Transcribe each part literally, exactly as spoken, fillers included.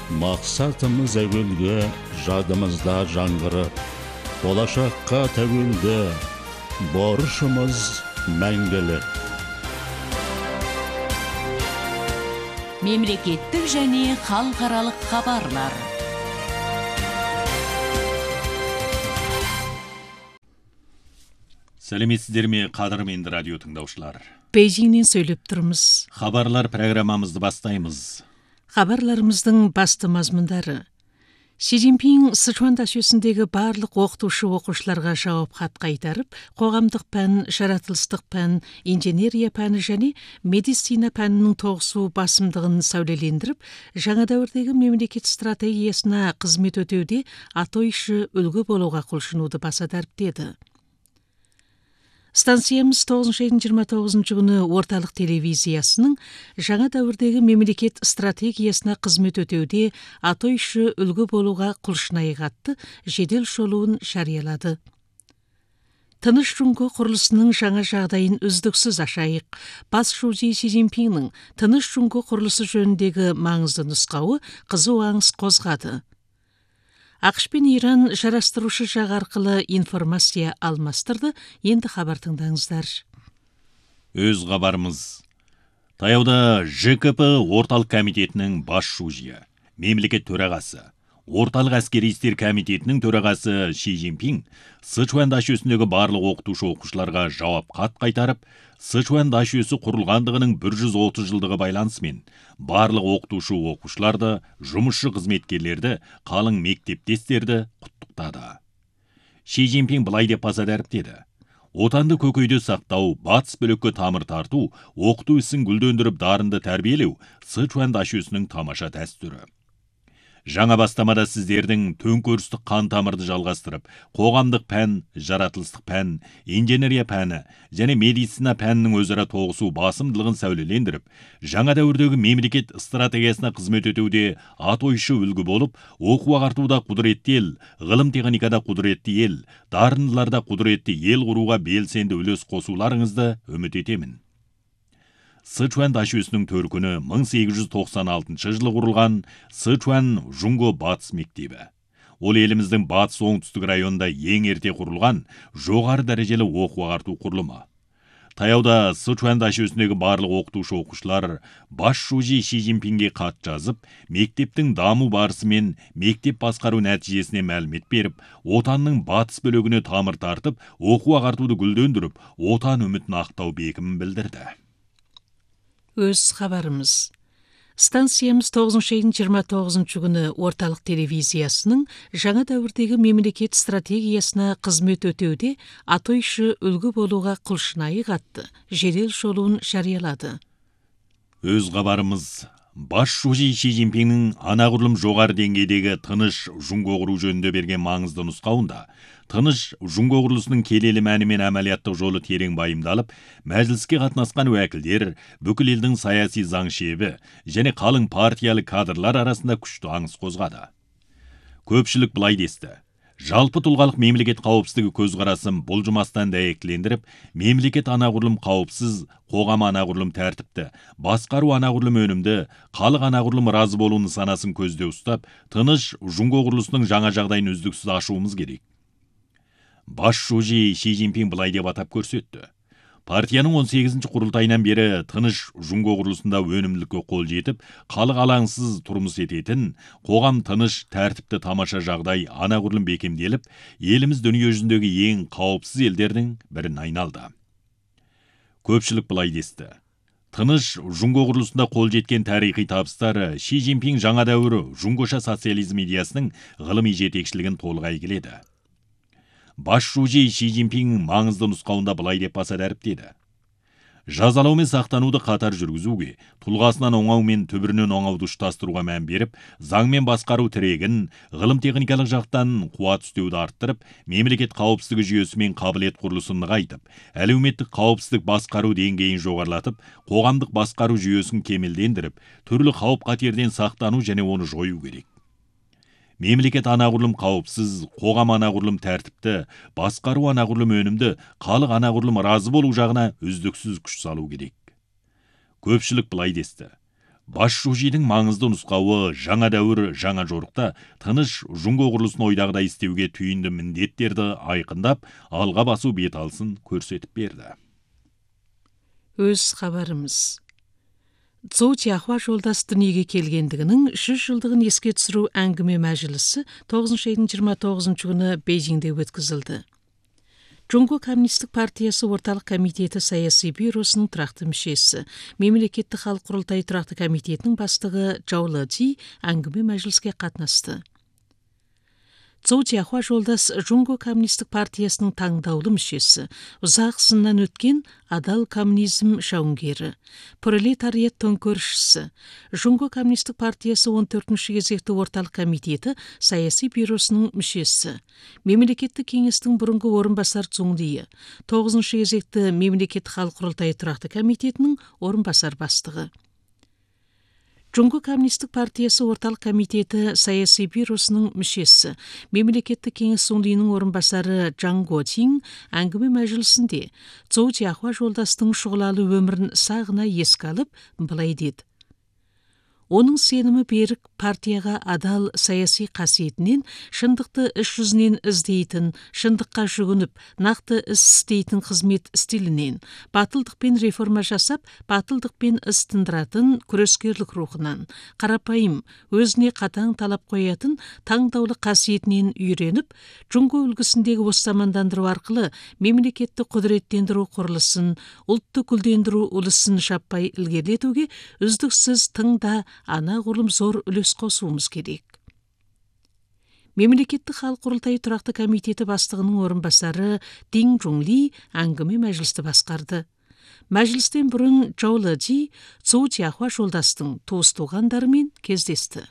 Мақсатымыз әуелгі, жадымызда жаңғырып, болашаққа тәуелді, борышымыз мәңгілік. Мемлекеттік және халықаралық хабарлар. Сәлеметсіздер ме, қадірменді радио тыңдаушылар. Бейжіңнен сөйлеп тұрмыз. Хабарлар программамызды бастаймыз. Хабарларымыздың басты мазмұндары. Си Цзиньпин Сычуан дашесіндегі барлық оқытушы оқушыларға жауап хат қайтарып, қоғамдық пән, жаратылыстық пән, инженерия пәні және медицина пәнінің тоғысу басымдығын сәулелендіріп, жаңа дәуірдегі мемлекет стратегиясына қызмет өтеуде атойшы үлгі болуға құлшынуды баса дәріптеді. Станциямыз тоғызыншы айдың жиырма тоғызыншы күні орталық телевизиясының жаңа дәуірдегі мемлекет стратегиясына қызмет өтеуде атойшы үлгі болуға құлшынайық атты жедел шолуын жариялады. Тыныш Жунго құрылысының жаңа жағдайын үздіксіз ашайық. Бас Шужи Си Цзиньпиннің Тыныш Жунго құрылысы жөніндегі маңызды нұсқауы қызу аңыс қозғады. ақш пен Иран жарастырушы жақ арқылы информация алмастырды. Енді хабар тыңдаңыздар. Өз хабарымыз. Таяуда Ж К П орталық комитетінің бас шужиі, мемлекет төрағасы, орталық әскери істер комитетінің төрағасы Ши Цзиньпин Сычуан дашесіндегі барлық оқытушы оқушыларға жауап хат қайтарып, Сычуан дашесі құрылғандығының бір жүз отыз жылдығы байланысымен барлық оқытушы оқушыларды, жұмысшы қызметкерлерді, қалың мектептестерді құттықтады. Ши Цзиньпин былай деп баса дәріптеді. Отанды көкейде сақтау, батыс бөлікке тамыр тарту, оқыту ісін гүлдендіріп дарынды тәрбиелеу Сычуан дашесінің тамаша дәстүрі. Жаңа бастамада сіздердің төңкерістік қан тамырды жалғастырып, қоғамдық пән, жаратылыстық пән, инженерия пәні және медицина пәнінің өзара тоғысу басымдылығын сәулелендіріп, жаңа дәуірдегі мемлекет стратегиясына қызмет өтеуде атойшы үлгі болып, оқу ағартуда құдіретті ел, ғылым техникада құдіретті ел, дарындыларда құдіретті ел құруға белсенді үлес қосуларыңызды үміт етемін. Сычуан дашесінің төркіні мың сегіз жүз тоқсан алтыншы жылы құрылған Сычуан Жунго батыс мектебі. Ол еліміздің батыс оңтүстік районында ең ерте құрылған жоғары дәрежелі оқу ағарту құрылымы. Таяуда Сычуан дашесіндегі барлық оқытушы оқушылар бас шужи Ши Цзиньпинге хат жазып, мектептің даму барысы мен мектеп басқару нәтижесіне мәлімет беріп, отанның батыс бөлігіне тамыр тартып, оқу ағартуды гүлдендіріп, отан үмітін ақтау бекімін білдірді. Өз хабарымыз. Станциямыз тоғызыншы айдың жиырма тоғызыншы күні орталық телевизиясының жаңа дәуірдегі мемлекет стратегиясына қызмет өтеуде атойшы үлгі болуға құлшынайық атты жедел шолуын жариялады. Өз хабарымыз. Бас шужи Ши Цзиньпиннің анағұрлым жоғары деңгейдегі Тыныш Жунго құру жөнінде берген маңызды нұсқауында Тыныш Жунго құрылысының келелі мәні мен әмәлияттық жолы терең байымдалып, мәжіліске қатынасқан уәкілдер, бүкіл елдің саяси заң шебі және қалың партиялы кадрлар арасында күшті аңыс қозғады. Көпшілік былай десті. Жалпы тұлғалық мемлекет қауіпсіздігі көзқарасын бұлжымастан дәйектілендіріп, мемлекет анағұрлым қауіпсіз, қоғам анағұрлым тәртіпті, басқару анағұрлым өнімді, халық анағұрлым разы болу нысанасын көзде ұстап, Тыныш Жунго құрылысының жаңа жағдайын үздіксіз ашуымыз керек. Бас шужи Ши Цзиньпин былай деп атап көрсетті. Партияның он сегізінші құрылтайынан бері Тыныш Жунго құрылысында өнімділікке қол жетіп, халық алаңсыз тұрмыс ететін, қоғам тыныш, тәртіпті тамаша жағдай анағұрлым бекемделіп, еліміз дүние жүзіндегі ең қауіпсіз елдердің бірін айналды. Көпшілік былай десті. Тыныш Жунго құрылысында қол жеткен тарихи табыстар Ши Цзиньпин жаңа дәуірі Жунгоша социализм идеясының ғылыми жетекшілігін толық әйгіледі. Бас шужи Ши Цзиньпин маңызды нұсқауында былай деп баса дәріптеді. Жазалау мен сақтануды қатар жүргізуге, тұлғасынан оңау мен түбірінен оңауды ұштастыруға мән беріп, заң мен басқару тірегін, ғылым техникалық жақтан қуат үстеуді арттырып, мемлекет қауіпсіздігі жүйесі мен қабілет құрылысын нығайтып, әлеуметтік қауіпсіздік басқару деңгейін жоғарылатып, қоғамдық басқару жүйесін кемелдендіріп, түрлі қауіп қатерден сақтану және оны жою керек. Мемлекет анағұрлым қауіпсіз, қоғам анағұрлым тәртіпті, басқару анағұрлым өнімді, халық анағұрлым разы болу жағына үздіксіз күш салу керек. Көпшілік былай десті. Баш шужийдің маңызды нұсқауы жаңа дәуір жаңа жорықта тыныш жұңго құрылысын ойдағыдай істеуге түйінді міндеттерді айқындап, алға басу бет алысын көрсетіп берді. Өз хабарымыз. Цзоу Тяхуа жолдас дүниеге келгендігінің жүз жылдығын еске түсіру әңгіме мәжілісі тоғызыншы айдың жиырма тоғызыншы күні Бейжіңде өткізілді. Жұңго коммунистік партиясы орталық комитеті саяси бюросының тұрақты мүшесі, мемлекеттік халық құрылтайы тұрақты комитетінің бастығы Чжоу Лэцзи әңгіме мәжіліске қатынасты. Цзоу Тяхуа жолдас Жұңго коммунистік партиясының таңдаулы мүшесі, ұзақ сыннан өткен адал коммунизм жауынгері, пролетариат төңкерісшісі, Жұңго коммунистік партиясы он төртінші кезекті орталық комитеті саяси бюросының мүшесі, мемлекеттік кеңестің бұрынғы орынбасар Цзуңдиі, тоғызыншы кезекті мемлекеттік халық құрылтайы тұрақты комитетінің орынбасар бастығы. Жұңго коммунистік партиясы орталық комитеті саяси бюросының мүшесі, мемлекеттік кеңес Цзуңдиінің орынбасары Чжан Гуотин әңгіме мәжілісінде Цзоу Тяхуа жолдастың шұғылалы өмірін сағына еске алып, былай деді. Оның сенімі берік партияға адал саяси қасиетінен шындықты іс жүзінен іздейтін, шындыққа жүгініп, нақты іс істейтін қызмет стилінен, батылдықпен реформа жасап, батылдықпен іс тындыратын күрескерлік рухынан, қарапайым, өзіне қатаң талап қоятын таңдаулы қасиетінен үйреніп, Жұңго үлгісіндегі бостамандандыру арқылы мемлекетті құдіреттендіру құрылысын, ұлтты гүлдендіру үлісін жаппай ілгерілетуге үздіксіз тыңда ана ғұрлым зор үлес қосуымыз керек. Мемлекеттік халық құрылтайы тұрақты комитеті бастығының орынбасары Дин Жунли әңгіме мәжілісті басқарды. Мәжілістен бұрын Чжоу Лэцзи Цзоу Тяхуа жолдастың туыс туғандарымен кездесті.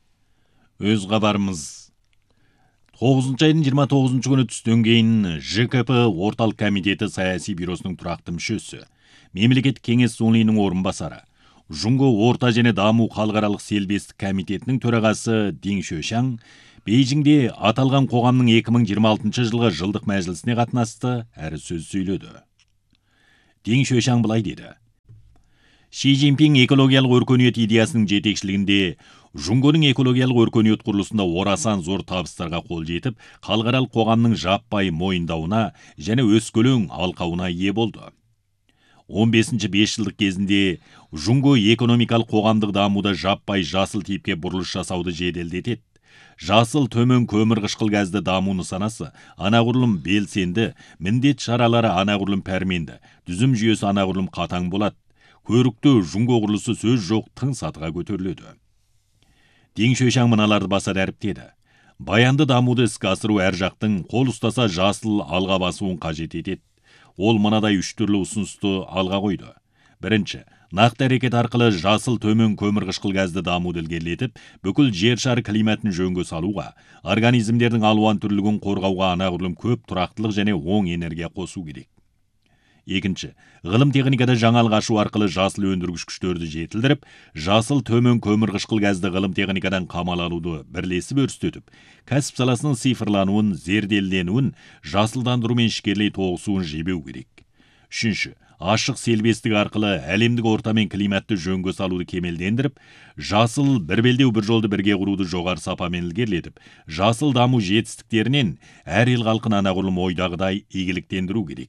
Өз хабарымыз. тоғызыншы айдың жиырма тоғызыншы күні түстен кейін Ж К П орталық комитеті саяси бюросының тұрақты мүшесі, мемлекеттік кеңес Цзуңлидің орынбасары, Жұңго орта және даму халықаралық селбестік комитетінің төрағасы Дин Шөшаң Бейжіңде аталған қоғамның екі мың жиырма алтыншы жылғы жылдық мәжілісіне қатынасты әрі сөз сөйледі. Дин Шөшаң былай деді. Ши Цзиньпин экологиялық өркениет идеясының жетекшілігінде Жұңгоның экологиялық өркениет құрылысында орасан зор табыстарға қол жетіп, халықаралық қоғамның жаппай мойындауына және өскөлең алқауына ие болды. он бесінші бес жылдық кезінде Жұңго экономикалық қоғамдық дамуда жаппай жасыл типке бұрылыш жасауды жеделдетеді. Жасыл төмен көмір қышқыл газды даму нысанасы анағұрлым белсенді, міндет шаралары анағұрлым пәрменді, түзім жүйесі анағұрлым қатаң болады. Көрікті Жұңго құрылысы сөз жоқ тың сатыға көтеріледі. Дин Шөшаң мыналарды баса дәріптеді. Баянды дамуды іске асыру әр жақтың қол ұстаса жасыл алға басуын қажет етеді. Ол мынадай үш түрлі ұсынысты алға қойды. Бірінші, нақты әрекет арқылы жасыл төмен көмір қышқыл газды дамуды ілгерілетіп, бүкіл жер шары климатын жөнге салуға, организмдердің алуан түрлігін қорғауға анағұрлым көп тұрақтылық және оң энергия қосу керек. Екінші, ғылым техникада жаңалық ашу арқылы жасыл өндіргіш күштерді жетілдіріп, жасыл төмен көмір қышқыл газды ғылым техникадан қамал алуды бірлесіп өрістетіп, кәсіп саласының цифрлануын, зерделенуін, жасылдандырумен ішкерлей тоғысуын жебеу керек. Үшінші, ашық селбестік арқылы әлемдік орта мен климатты жөнге салуды кемелдендіріп, жасыл бір белдеу бір жолды бірге құруды жоғары сапамен ілгерілетіп, жасыл даму жетістіктерінен әр ел халқын анағұрлым ойдағыдай игіліктендіру керек.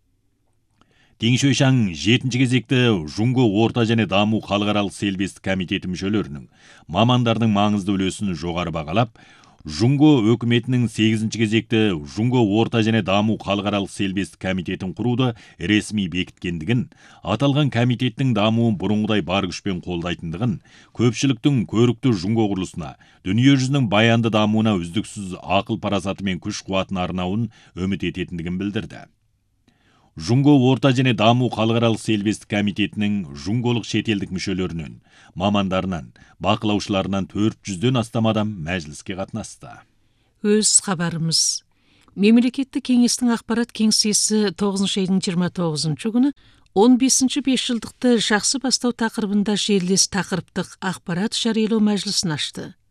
Дин Шөшаң жетінші кезекті Жұңго орта және даму халықаралық селбестік комитеті мүшелерінің, мамандардың маңызды үлесін жоғары бағалап, Жұңго өкіметінің сегізінші кезекті Жұңго орта және даму халықаралық селбестік комитетін құруды ресми бекіткендігін, аталған комитеттің дамуын бұрынғыдай бар күшпен қолдайтындығын, көпшіліктің көрікті Жұңго құрылысына, дүние жүзінің баянды дамуына үздіксіз ақыл парасаты мен күш қуатын арнауын үміт ететіндігін білдірді. Жұңго орта және даму халықаралық селбестік комитетінің жұңголық шетелдік мүшелерінен, мамандарынан, бақылаушыларынан төрт жүзден астам адам мәжіліске қатынасты. Өз хабарымыз. Мемлекеттік кеңестің ақпарат кеңсесі тоғызыншы айдың жиырма тоғызыншы күні он бесінші бес жылдықты жақсы бастау тақырыбында желілес тақырыптық ақпарат жариялау мәжілісін ашты.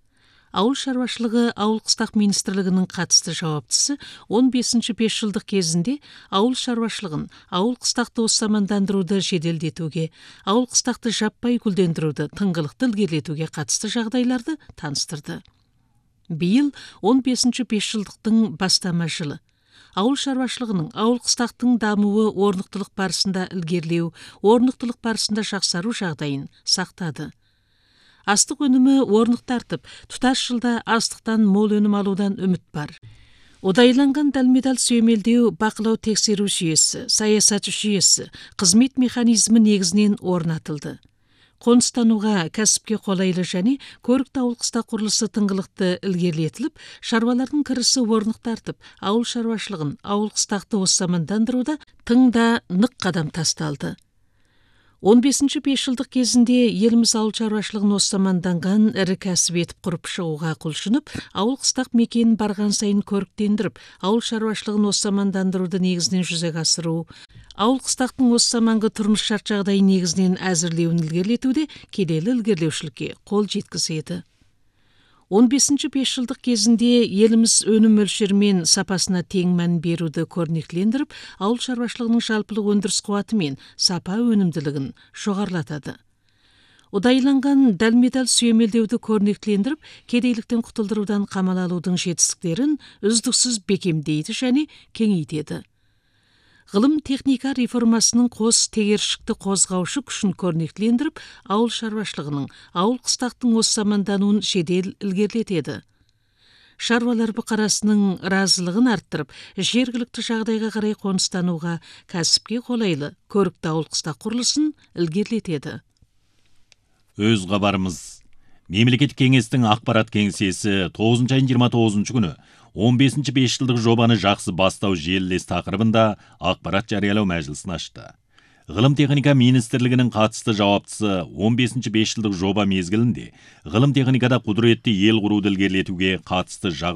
Ауыл шаруашылығы ауыл қыстақ министрлігінің қатысты жауаптысы он бесінші бес жылдық кезінде ауыл шаруашылығын, ауыл қыстақты осамандандыруды жеделдетуге, ауыл қыстақты жаппай гүлдендіруді тыңғылықты ілгерілетуге қатысты жағдайларды таныстырды. Биыл он бесінші бес жылдықтың бастама жылы. Ауыл шаруашылығының, ауыл қыстақтың дамуы орнықтылық барысында ілгерілеу, орнықтылық барысында жақсару жағдайын сақтады. Астық өнімі орнық тартып, тұтас жылда астықтан мол өнім алудан үміт бар. Одайланған дәлме-дәл сүйемелдеу, бақылау тексеру жүйесі, саясат жүйесі, қызмет механизмі негізінен орнатылды. Қоныстануға кәсіпке қолайлы және көрікті ауыл қыстақ құрылысы тыңғылықты ілгерілетіліп, шаруалардың кірісі орнық тартып, ауыл шаруашылығын, ауыл қыстақты осамандандыруда тың да нық қадам тасталды. он бесінші бес жылдық кезінде еліміз ауыл шаруашылығын осаманданған ірі кәсіп етіп құрып шығуға құлшынып, ауыл қыстақ мекенін барған сайын көріктендіріп, ауыл шаруашылығын осамандандыруды негізінен жүзеге асыру, ауыл қыстақтың осы заманғы тұрмыс шарт жағдайы негізінен әзірлеуін ілгерілетуде келелі ілгерілеушілікке қол жеткізеді. он бесінші бес жылдық кезінде еліміз өнім мөлшері мен сапасына тең мән беруді көрнектілендіріп, ауыл шаруашылығының жалпылық өндіріс қуаты мен сапа өнімділігін жоғарылатады. Удайланған дәлме-дәл сүйемелдеуді көрнектілендіріп, кедейліктен құтылдырудан қамал алудың жетістіктерін үздіксіз бекемдейді және кеңейтеді. Ғылым техника реформасының қос тегершікті қозғаушы күшін көрнектілендіріп, ауыл шаруашылығының, ауыл қыстақтың осамандануын жедел ілгерілетеді. Шаруалар бұқарасының разылығын арттырып, жергілікті жағдайға қарай қоныстануға, кәсіпке қолайлы көрікті ауыл қыстақ құрылысын ілгерілетеді. Өз хабарымыз. Мемлекеттік кеңестің ақпарат кеңсесі тоғызыншы айдың жиырма тоғызыншы күні он бесінші бес жылдық жобаны жақсы бастау желілес тақырыбында ақпарат жариялау мәжілісін ашты. Ғылым техника министрлігінің қатысты жауаптысы он бесінші бес жылдық жоба мезгілінде ғылым техникада құдіретті ел құруды ілгерілетуге қатысты